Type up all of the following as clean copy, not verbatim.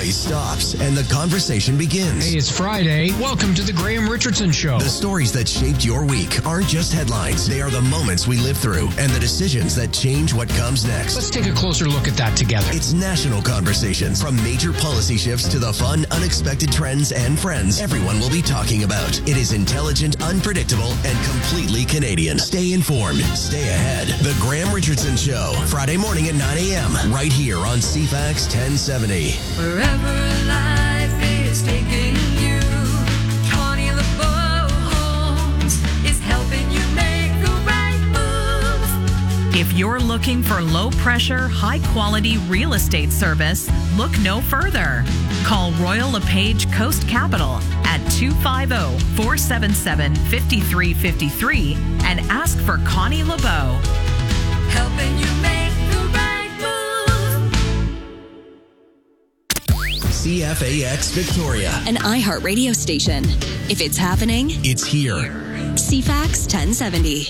noise stops and the conversation begins. Hey, it's Friday. Welcome to the Graham Richardson Show. The stories that shaped your week aren't just headlines. They are the moments we live through and the decisions that change what comes next. Let's take a closer look at that together. It's national conversations. From major policy shifts to the fun, unexpected trends and friends everyone will be talking about. It is intelligent, unpredictable, and completely Canadian. Stay informed. Stay ahead. The Graham Richardson Show. Friday morning at 9 a.m. right here on CFAX 1070. Wherever life is taking you, Connie LeBeau Homes is helping you make the right move. If you're looking for low-pressure, high-quality real estate service, look no further. Call Royal LePage Coast Capital at 250-477-5353 and ask for Connie LeBeau. Helping you make the right move. CFAX Victoria. An iHeart radio station. If it's happening, It's here. CFAX 1070.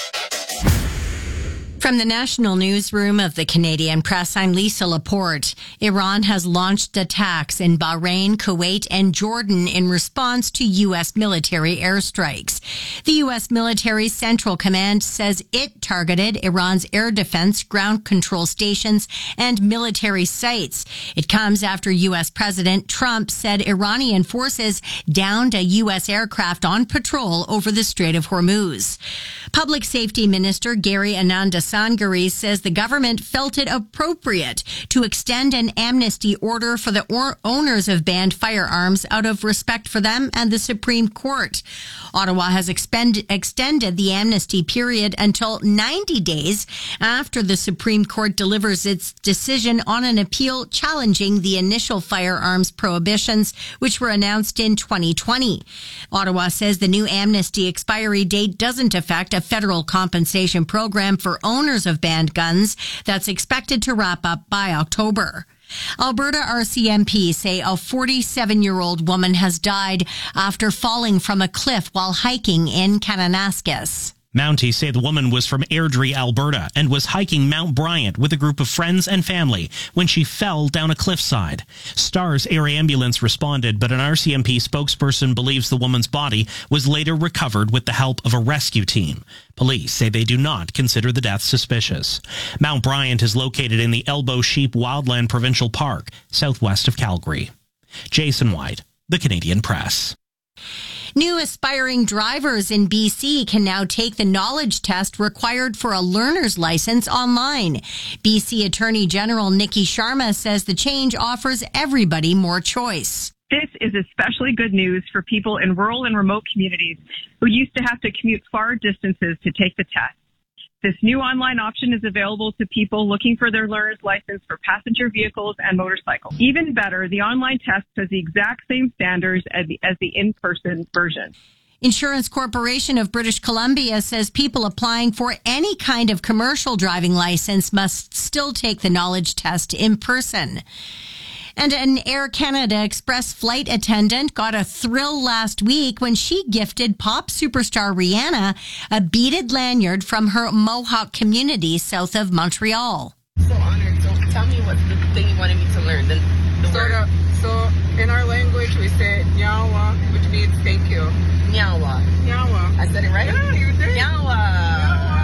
From the National Newsroom of the Canadian Press, I'm Lisa Laporte. Iran has launched attacks in Bahrain, Kuwait, and Jordan in response to U.S. military airstrikes. The U.S. Military Central Command says it targeted Iran's air defense, ground control stations, and military sites. It comes after U.S. President Trump said Iranian forces downed a U.S. aircraft on patrol over the Strait of Hormuz. Public Safety Minister Gary Anandasangari says the government felt it appropriate to extend an amnesty order for the owners of banned firearms out of respect for them and the Supreme Court. Ottawa has extended the amnesty period until 90 days after the Supreme Court delivers its decision on an appeal challenging the initial firearms prohibitions, which were announced in 2020. Ottawa says the new amnesty expiry date doesn't affect a federal compensation program for owners of banned guns that's expected to wrap up by October. Alberta RCMP say a 47-year-old woman has died after falling from a cliff while hiking in Kananaskis. Mounties say the woman was from Airdrie, Alberta, and was hiking Mount Bryant with a group of friends and family when she fell down a cliffside. Stars Air Ambulance responded, but an RCMP spokesperson believes the woman's body was later recovered with the help of a rescue team. Police say they do not consider the death suspicious. Mount Bryant is located in the Elbow Sheep Wildland Provincial Park, southwest of Calgary. Jason White, The Canadian Press. New aspiring drivers in BC can now take the knowledge test required for a learner's license online. BC Attorney General Nikki Sharma says the change offers everybody more choice. This is especially good news for people in rural and remote communities who used to have to commute far distances to take the test. This new online option is available to people looking for their learner's license for passenger vehicles and motorcycles. Even better, the online test has the exact same standards as the in-person version. Insurance Corporation of British Columbia says people applying for any kind of commercial driving license must still take the knowledge test in person. And an Air Canada Express flight attendant got a thrill last week when she gifted pop superstar Rihanna a beaded lanyard from her Mohawk community south of Montreal. So honored. So tell me what's the thing you wanted me to learn. The word. So in our language we say nyawa, which means thank you. Nyawa. Nyawa. I said it right? Yeah, you did. Nyawa.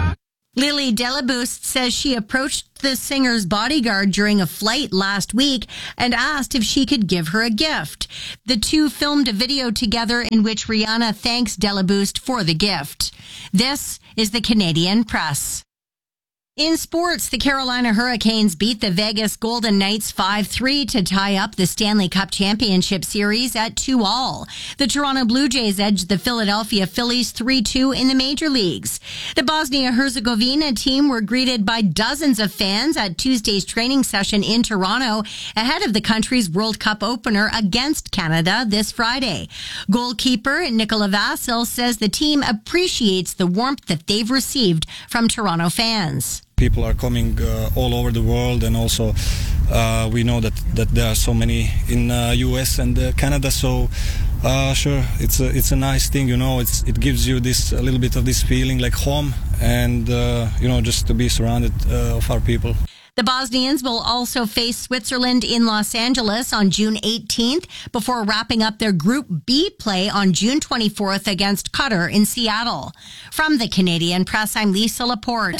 Lily Delaboost says she approached the singer's bodyguard during a flight last week and asked if she could give her a gift. The two filmed a video together in which Rihanna thanks Delaboost for the gift. This is the Canadian Press. In sports, the Carolina Hurricanes beat the Vegas Golden Knights 5-3 to tie up the Stanley Cup Championship Series at 2-2. The Toronto Blue Jays edged the Philadelphia Phillies 3-2 in the major leagues. The Bosnia-Herzegovina team were greeted by dozens of fans at Tuesday's training session in Toronto ahead of the country's World Cup opener against Canada this Friday. Goalkeeper Nikola Vasil says the team appreciates the warmth that they've received from Toronto fans. People are coming all over the world, and also we know that there are so many in US and Canada. So sure, it's a nice thing, you know. It gives you a little bit of this feeling like home, and just to be surrounded of our people. The Bosnians will also face Switzerland in Los Angeles on June 18th before wrapping up their Group B play on June 24th against Qatar in Seattle. From the Canadian Press, I'm Lisa Laporte.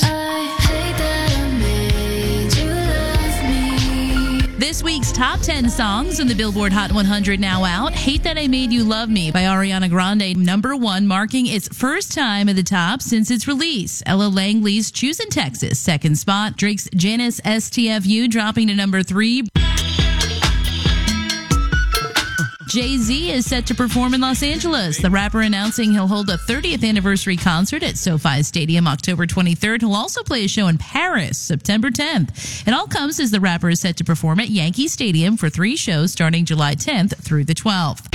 This week's top 10 songs in the Billboard Hot 100 now out. Hate That I Made You Love Me by Ariana Grande, number 1, marking its first time at the top since its release. Ella Langley's Choosing Texas, second spot. Drake's Janice STFU dropping to number 3. Jay-Z is set to perform in Los Angeles. The rapper announcing he'll hold a 30th anniversary concert at SoFi Stadium October 23rd. He'll also play a show in Paris September 10th. It all comes as the rapper is set to perform at Yankee Stadium for 3 shows starting July 10th through the 12th.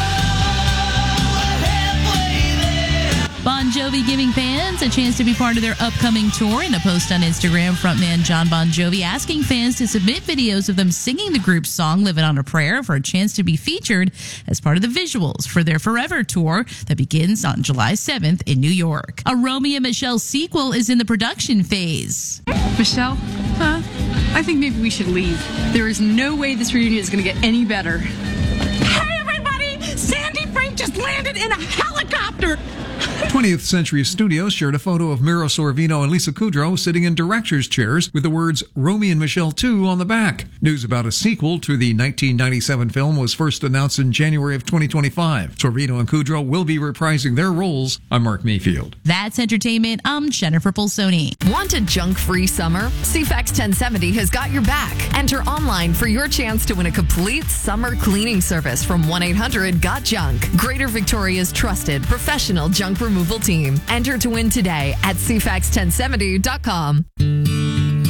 Bon Jovi giving fans a chance to be part of their upcoming tour. In a post on Instagram, frontman John Bon Jovi asking fans to submit videos of them singing the group's song Living on a Prayer for a chance to be featured as part of the visuals for their Forever tour that begins on July 7th in New York. A Romeo and Michelle sequel is in the production phase. Michelle, I think maybe we should leave. There is no way this reunion is going to get any better. Hey, everybody! Sandy Frank just landed in a helicopter! 20th Century Studios shared a photo of Mira Sorvino and Lisa Kudrow sitting in director's chairs with the words Romeo and Michelle 2 on the back. News about a sequel to the 1997 film was first announced in January of 2025. Sorvino and Kudrow will be reprising their roles. I'm Mark Mayfield. That's entertainment. I'm Jennifer Pulsoni. Want a junk-free summer? CFAX 1070 has got your back. Enter online for your chance to win a complete summer cleaning service from 1-800-GOT-JUNK. Greater Victoria's trusted professional junk removal team. Enter to win today at CFAX1070.com.